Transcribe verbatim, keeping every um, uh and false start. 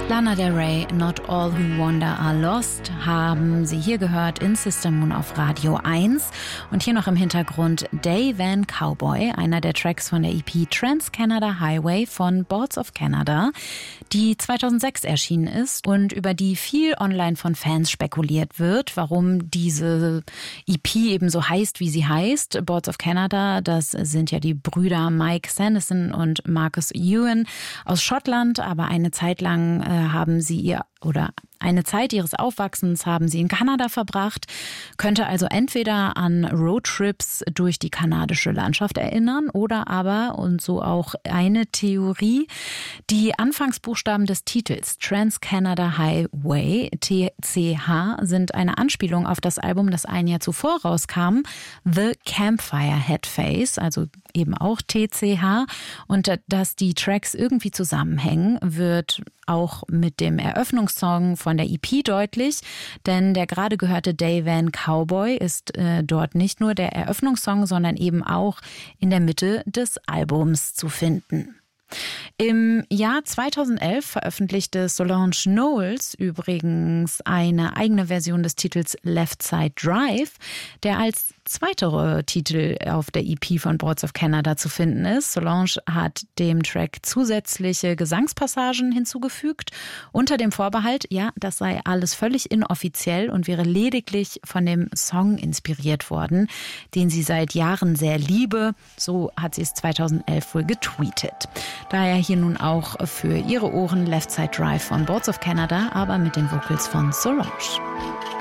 Lana Del Rey, Not All Who Wander Are Lost, haben Sie hier gehört in Sister Moon auf Radio eins. Und hier noch im Hintergrund Day Van Cowboy, einer der Tracks von der E P Trans-Canada Highway von Boards of Canada, die zweitausendsechs erschienen ist und über die viel online von Fans spekuliert wird, warum diese E P eben so heißt, wie sie heißt. Boards of Canada, das sind ja die Brüder Mike Sanderson und Marcus Ewan aus Schottland, aber eine Zeit lang äh, haben sie ihr oder eine Zeit ihres Aufwachsens haben sie in Kanada verbracht, könnte also entweder an Roadtrips durch die kanadische Landschaft erinnern oder aber, und so auch eine Theorie, die Anfangsbuchstaben des Titels Trans-Canada Highway, T C H, sind eine Anspielung auf das Album, das ein Jahr zuvor rauskam, The Campfire Headface, also eben auch T C H, und dass die Tracks irgendwie zusammenhängen, wird auch mit dem Eröffnungssong von der E P deutlich, denn der gerade gehörte Day Van Cowboy ist äh, dort nicht nur der Eröffnungssong, sondern eben auch in der Mitte des Albums zu finden. Im Jahr zweitausendelf veröffentlichte Solange Knowles übrigens eine eigene Version des Titels Left Side Drive, der als zweiter Titel auf der E P von Boards of Canada zu finden ist. Solange hat dem Track zusätzliche Gesangspassagen hinzugefügt, unter dem Vorbehalt, ja, das sei alles völlig inoffiziell und wäre lediglich von dem Song inspiriert worden, den sie seit Jahren sehr liebe. So hat sie es zweitausendelf wohl getweetet. Daher hier nun auch für Ihre Ohren Left Side Drive von Boards of Canada, aber mit den Vocals von Solange.